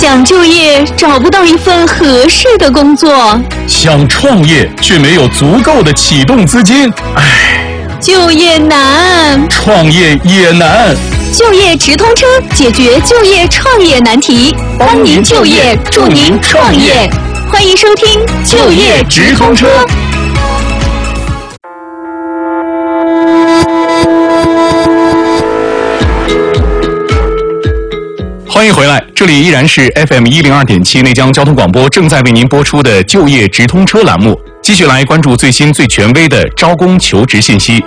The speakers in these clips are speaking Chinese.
想就业找不到一份合适的工作， 想创业却没有足够的启动资金， 就业难， 创业也难。 就业直通车解决就业创业难题，帮您就业，助您创业。欢迎收听就业直通车。 欢迎回来，这里依然是 FM102.7 内江交通广播正在为您播出的就业直通车栏目，继续来关注最新最权威的招工求职信息。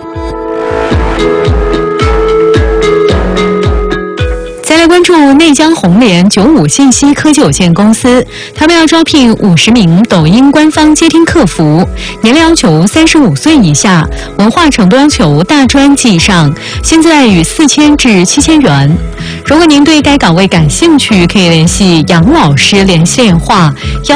再来关注内江红联95信息科技有限公司，他们要招聘50名抖音官方接听客服，年龄要求35岁以下，文化程度要求大专及以上，薪资待遇4000至7000元。如果您对该岗位感兴趣，可以联系杨老师连线话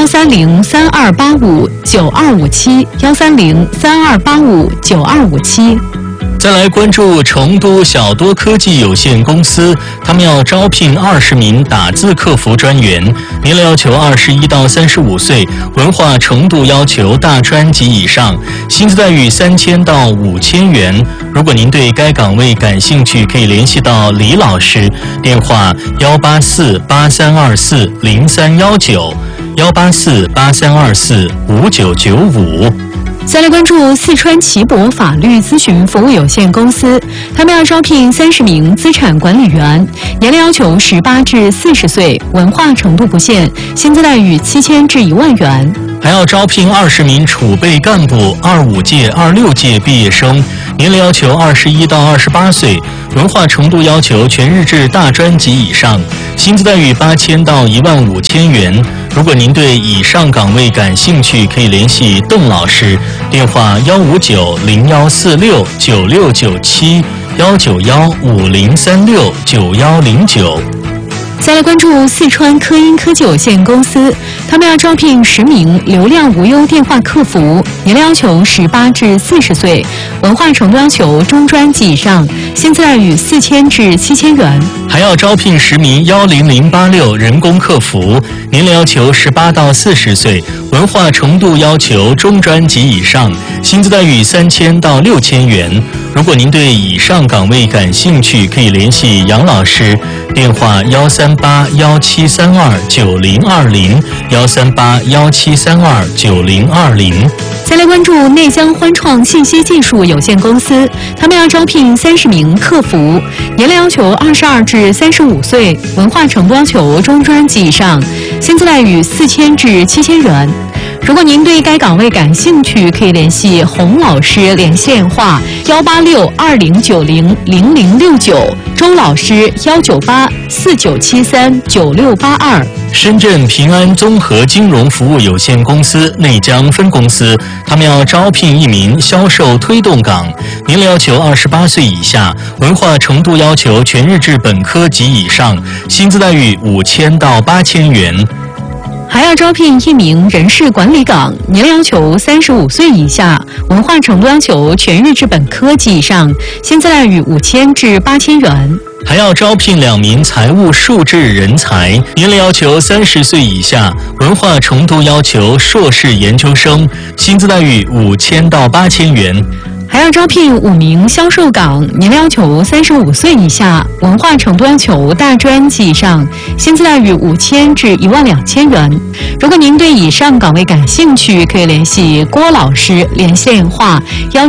13032859257，13032859257。 再来关注成都小多科技有限公司，他们要招聘20名打字客服专员，年龄要求21到35岁，文化程度要求大专及以上，薪资待遇3000到5000元。如果您对该岗位感兴趣，可以联系到李老师，电话18483240319，18483245995。 再来关注四川奇博法律咨询服务有限公司，他们要招聘30名资产管理员，年龄要求18至40岁，文化程度不限，薪资待遇7000至1万元。 还要招聘20名储备干部25届、26届毕业生，年龄要求21到28岁，文化程度要求全日制大专及以上，薪资待遇8000到15000元。如果您对以上岗位感兴趣，可以联系邓老师，电话159-014619697，191-5036-9109。 再来关注四川科音科技有限公司，他们要招聘10名流量无忧电话客服，年龄要求18至40岁，文化程度要求中专及以上，薪资待遇4000至7000元。 还要招聘10名10086人工客服，年龄要求18到40岁，文化程度要求中专及以上，薪资待遇3000到6000元。如果您对以上岗位感兴趣，可以联系杨老师，电话138-1732-9020，138-1732-9020。 再来关注内江欢创信息技术有限公司，他们要招聘30名客服，年龄要求22至35岁，文化程度要求中专及以上，薪资待遇4000至7000元。如果您对该岗位感兴趣，可以联系洪老师连线话186-2090-0069，周老师198-4973-9682。 深圳平安综合金融服务有限公司内江分公司，他们要招聘1名销售推动岗，年龄要求28岁以下，文化程度要求全日制本科及以上，薪资待遇5000到8000元。 还要招聘1名人事管理岗，年龄要求35岁以下，文化程度要求全日制本科及以上，薪资待遇5000至8000元。 还要招聘2名财务数字人才，年龄要求30岁以下，文化程度要求硕士研究生，薪资待遇5000到8000元。 还要招聘5名销售岗，年龄要求35岁以下，文化程度要求大专及以上，薪资待遇5000至12000元。如果您对以上岗位感兴趣，可以联系郭老师，连线话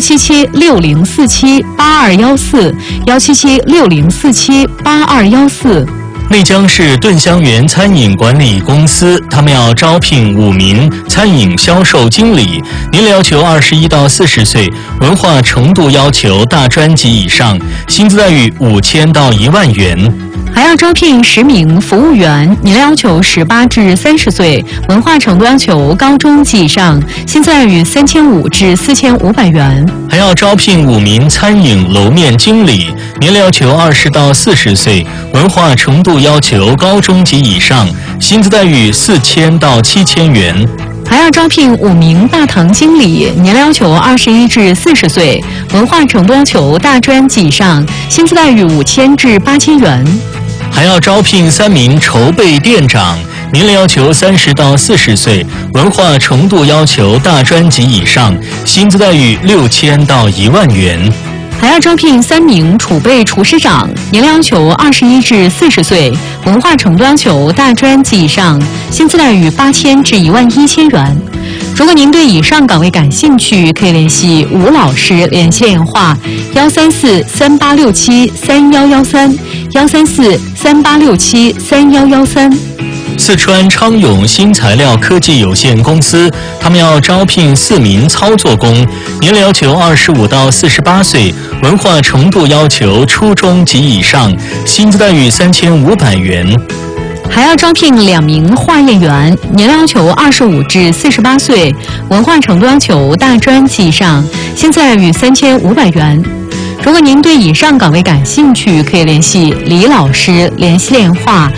17760478214，17760478214。 内江市顿香园餐饮管理公司，他们要招聘5名餐饮销售经理，年龄要求21到40岁，文化程度要求大专及以上，薪资待遇5000到1万元。 还要招聘10名服务员，年龄要求18至30岁，文化程度要求高中及以上，薪资待遇3500至4500元。 还要招聘5名餐饮楼面经理，年龄要求20到40岁，文化程度要求高中及以上，薪资待遇4000到7000元。 还要招聘5名大堂经理，年龄要求21至40岁，文化程度要求大专及以上，薪资待遇5000至8000元。 还要招聘3名筹备店长， 年龄要求30到40岁，文化程度要求大专及以上，薪资待遇6000到1万元。 还要招聘3名储备厨师长，年龄要求21至40岁，文化程度要求大专及以上，薪资待遇8000至11000元。如果您对以上岗位感兴趣，可以联系吴老师，联系电话13438673113，13438673113。 四川昌永新材料科技有限公司，他们要招聘4名操作工，年龄要求25到48岁，文化程度要求初中及以上，薪资待遇3500元。 还要招聘2名化验员，年龄要求25至48岁，文化程度要求大专及以上，薪资待遇3500元。如果您对以上岗位感兴趣，可以联系李老师，联系电话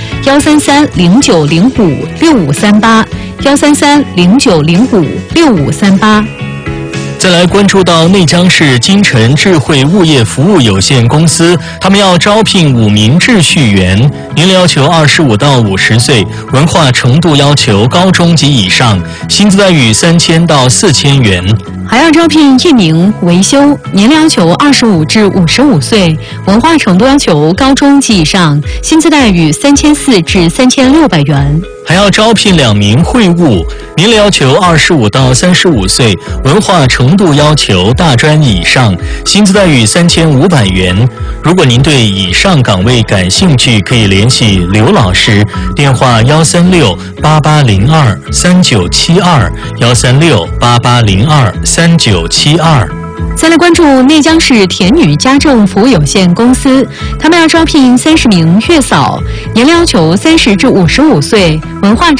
13309056538，13309056538。 再来关注到内江市金城智慧物业服务有限公司，他们要招聘5名秩序员，年龄要求25到50岁，文化程度要求高中及以上，薪资待遇3000到4000元。 还要招聘1名维修，年龄要求25至55岁，文化程度要求高中及以上，薪资待遇3400至3600元。 还要招聘2名会务，年龄要求25到35岁，文化程度要求大专以上，薪资待遇3500元。如果您对以上岗位感兴趣，可以联系刘老师，电话13688023972，13688023972。 再来关注内江市田女家政服务有限公司，他们要招聘30名月嫂，年龄要求30至55岁，文化